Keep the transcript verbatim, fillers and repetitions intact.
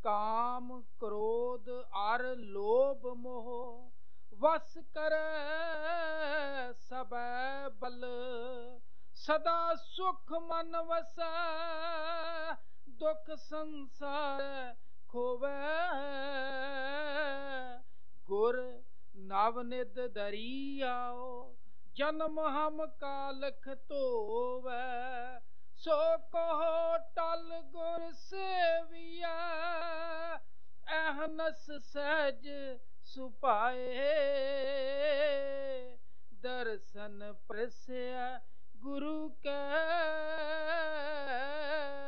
काम क्रोध अर लोभ मोह वस करे सबे बल। सदा सुख मन वसै दुख संसार खोवै। गुर नवनिध धरी आओ जन्म हम कालख धोवै। सो कहो टल गुर सेविया अहनस सहज सुपाए। दर्शन परसै गुरु कै